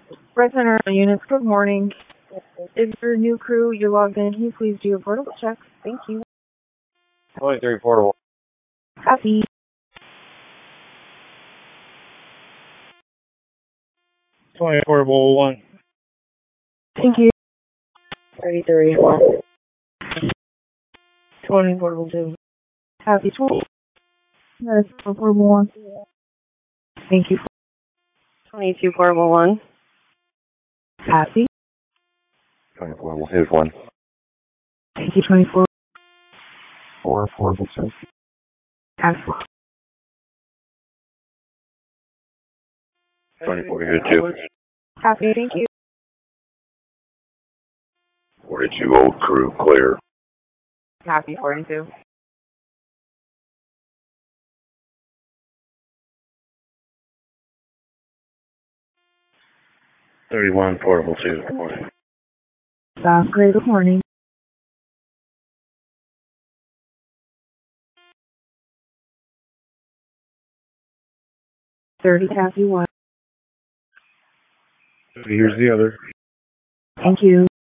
Red Center units, good morning. If you're a new crew, you're logged in, can you please do a portable check? Thank you. 23 portable. Copy. 20 portable 1. Thank you. 33, 1. 20 portable 2. Copy. 20. That's portable 1. Thank you. 22 portable 1. Copy. 20 portable, here's 1. Thank you. 24. 4 portable 2. Copy. 24, here's 2. Copy. Thank you. 42 old crew, clear. Copy. 42. 31 portable 2, good morning. Sounds great. Good morning. 30. Copy. 1. Here's the other. Thank you.